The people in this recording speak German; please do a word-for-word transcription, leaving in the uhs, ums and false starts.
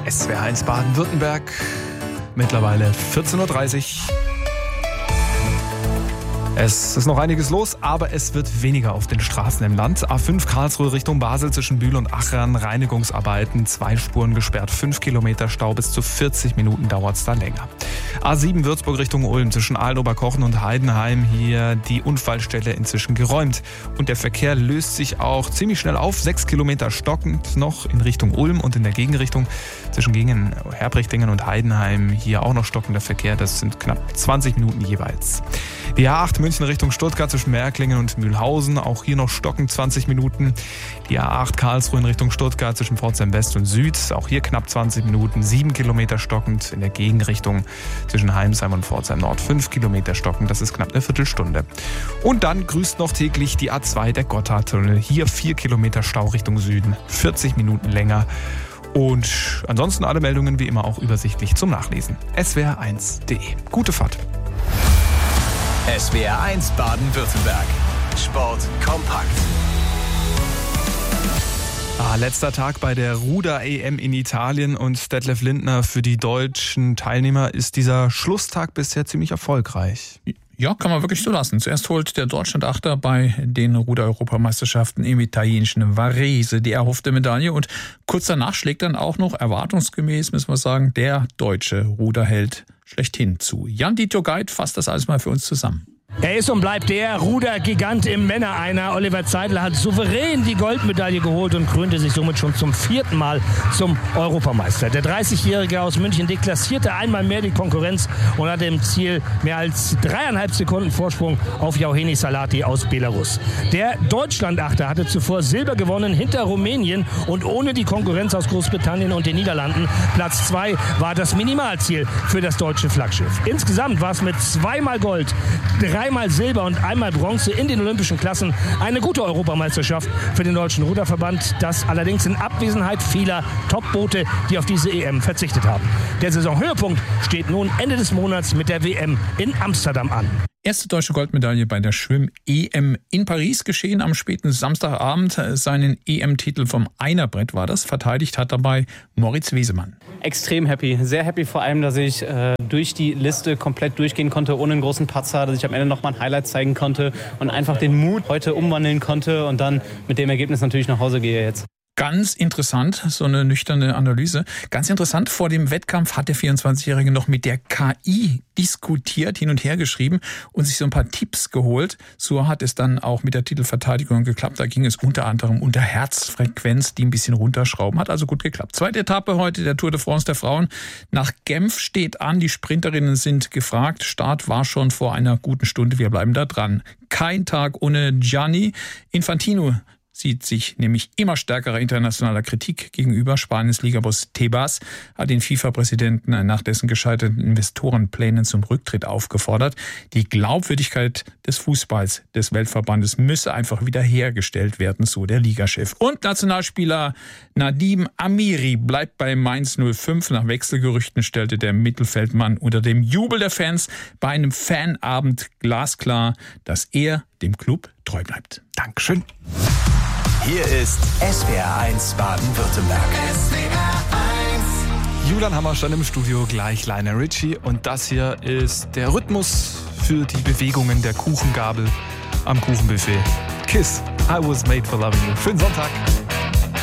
S W R eins Baden-Württemberg, mittlerweile vierzehn Uhr dreißig. Es ist noch einiges los, aber es wird weniger auf den Straßen im Land. A fünf Karlsruhe Richtung Basel zwischen Bühl und Achern, Reinigungsarbeiten, zwei Spuren gesperrt, fünf Kilometer Stau, bis zu vierzig Minuten dauert es da länger. A sieben Würzburg Richtung Ulm zwischen Aalen-Oberkochen und Heidenheim, hier die Unfallstelle inzwischen geräumt. Und der Verkehr löst sich auch ziemlich schnell auf, sechs Kilometer stockend noch in Richtung Ulm und in der Gegenrichtung zwischen Gingen, Herbrichtingen und Heidenheim, hier auch noch stockender Verkehr, das sind knapp zwanzig Minuten jeweils. Die A acht München Richtung Stuttgart zwischen Märklingen und Mühlhausen, auch hier noch stockend zwanzig Minuten. Die A acht Karlsruhe in Richtung Stuttgart zwischen Pforzheim West und Süd, auch hier knapp zwanzig Minuten, sieben Kilometer stockend. In der Gegenrichtung zwischen Heimsheim und Pforzheim Nord fünf Kilometer stockend, das ist knapp eine Viertelstunde. Und dann grüßt noch täglich die A zwei, der Gotthardtunnel, hier vier Kilometer Stau Richtung Süden, vierzig Minuten länger. Und ansonsten alle Meldungen wie immer auch übersichtlich zum Nachlesen. S W R eins punkt de. Gute Fahrt. S W R eins Baden-Württemberg. Sport kompakt. Ah, letzter Tag bei der Ruder-E M in Italien und Detlef Lindner, für die deutschen Teilnehmer ist dieser Schlusstag bisher ziemlich erfolgreich. Ja, kann man wirklich so lassen. Zuerst holt der Deutschland-Achter bei den Ruder-Europameisterschaften im italienischen Varese die erhoffte Medaille und kurz danach schlägt dann auch noch erwartungsgemäß, müssen wir sagen, der deutsche Ruderheld schlechthin zu. Jan-Dieter Geit fasst das alles mal für uns zusammen. Er ist und bleibt der Rudergigant im Männereiner. Oliver Zeidler hat souverän die Goldmedaille geholt und krönte sich somit schon zum vierten Mal zum Europameister. Der dreißigjährige aus München deklassierte einmal mehr die Konkurrenz und hatte im Ziel mehr als dreieinhalb Sekunden Vorsprung auf Jauheni Salati aus Belarus. Der Deutschlandachter hatte zuvor Silber gewonnen hinter Rumänien und ohne die Konkurrenz aus Großbritannien und den Niederlanden. Platz zwei war das Minimalziel für das deutsche Flaggschiff. Insgesamt war es mit zweimal Gold, dreimal Silber und einmal Bronze in den olympischen Klassen eine gute Europameisterschaft für den Deutschen Ruderverband. Das allerdings in Abwesenheit vieler Topboote, die auf diese E M verzichtet haben. Der Saisonhöhepunkt steht nun Ende des Monats mit der W M in Amsterdam an. Erste deutsche Goldmedaille bei der Schwimm-E M in Paris geschehen am späten Samstagabend. Seinen E M-Titel vom Einerbrett war das. Verteidigt hat dabei Moritz Wesemann. Extrem happy. Sehr happy vor allem, dass ich äh, durch die Liste komplett durchgehen konnte, ohne einen großen Patzer, dass ich am Ende nochmal ein Highlight zeigen konnte und einfach den Mut heute umwandeln konnte und dann mit dem Ergebnis natürlich nach Hause gehe jetzt. Ganz interessant, so eine nüchterne Analyse. Ganz interessant, vor dem Wettkampf hat der vierundzwanzigjährige noch mit der K I diskutiert, hin und her geschrieben und sich so ein paar Tipps geholt. So hat es dann auch mit der Titelverteidigung geklappt. Da ging es unter anderem unter Herzfrequenz, die ein bisschen runterschrauben. Hat also gut geklappt. Zweite Etappe heute der Tour de France der Frauen. Nach Genf steht an, die Sprinterinnen sind gefragt. Start war schon vor einer guten Stunde. Wir bleiben da dran. Kein Tag ohne Gianni Infantino sieht sich nämlich immer stärkerer internationaler Kritik gegenüber. Spaniens Ligaboss Tebas hat den FIFA-Präsidenten nach dessen gescheiterten Investorenplänen zum Rücktritt aufgefordert. Die Glaubwürdigkeit des Fußballs des Weltverbandes müsse einfach wiederhergestellt werden, so der Ligachef. Und Nationalspieler Nadim Amiri bleibt bei Mainz null fünf. Nach Wechselgerüchten stellte der Mittelfeldmann unter dem Jubel der Fans bei einem Fanabend glasklar, dass er dem Club treu bleibt. Dankeschön. Hier ist S W R eins Baden-Württemberg. S W R eins. Julian Hammerstein im Studio, gleich Lionel Richie. Und das hier ist der Rhythmus für die Bewegungen der Kuchengabel am Kuchenbuffet. Kiss, I was made for loving you. Schönen Sonntag.